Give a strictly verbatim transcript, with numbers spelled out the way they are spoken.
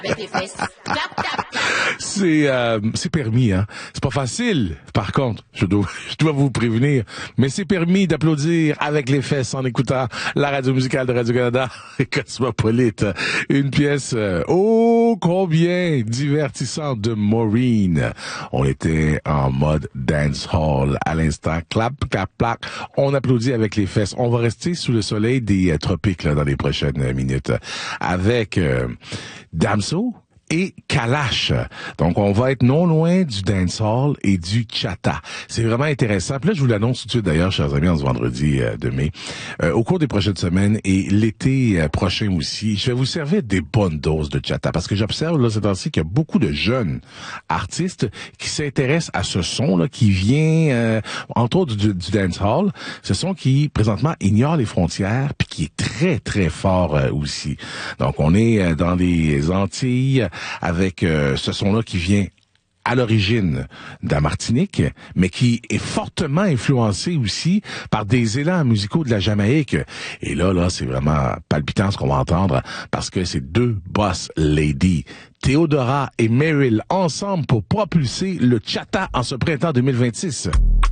Avec les fesses. Tap, tap, tap. C'est euh, c'est permis, hein. C'est pas facile. Par contre, je dois je dois vous prévenir, mais c'est permis d'applaudir avec les fesses en écoutant la radio musicale de Radio-Canada et Cosmopolite. Une pièce euh, oh combien divertissante de Maureen. On était en mode dancehall à l'instant. Clap, clap, clap. On applaudit avec les fesses. On va rester sous le soleil des euh, tropiques là dans les prochaines minutes avec euh, Damso et Kalash. Donc, on va être non loin du dancehall et du chata. C'est vraiment intéressant. Puis là, je vous l'annonce tout de suite, d'ailleurs, chers amis, en ce vendredi euh, de mai. Euh, au cours des prochaines semaines et l'été euh, prochain aussi, je vais vous servir des bonnes doses de chata. Parce que j'observe, là, ces temps-ci, qu'il y a beaucoup de jeunes artistes qui s'intéressent à ce son-là, qui vient, euh, entre autres, du, du dancehall. Ce son qui, présentement, ignore les frontières, puis qui est très, très fort euh, aussi. Donc, on est euh, dans les Antilles, avec euh, ce son-là qui vient à l'origine de la Martinique, mais qui est fortement influencé aussi par des élans musicaux de la Jamaïque. Et là, là, c'est vraiment palpitant ce qu'on va entendre, parce que c'est deux boss ladies, Théodora et Meryl, ensemble pour propulser le chata en ce printemps deux mille vingt-six.